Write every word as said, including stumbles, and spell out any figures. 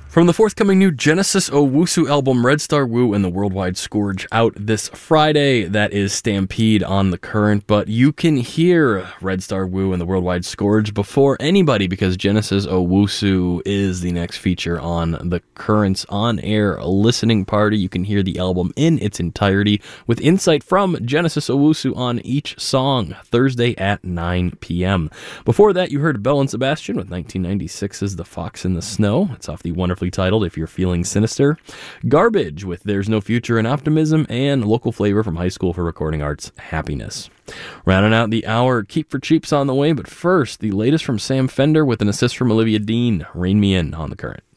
From the forthcoming new Genesis Owusu album, Red Star Wu and the Worldwide Scourge, out this Friday. That is Stampede on The Current, but you can hear Red Star Wu and the Worldwide Scourge before anybody because Genesis Owusu is the next feature on The Current's on-air listening party. You can hear the album in its entirety with insight from Genesis Owusu on each song, Thursday at nine p.m. Before that, you heard Belle and Sebastian with nineteen ninety-six's The Fox in the Snow. It's off the wonderfully titled If You're Feeling Sinister. Garbage with There's No Future in Optimism, and Local Flavor from High School for Recording Arts, Happiness. Rounding out the hour, Keep for Cheap's on the way, but first, the latest from Sam Fender with an assist from Olivia Dean, Rein Me In on The Current.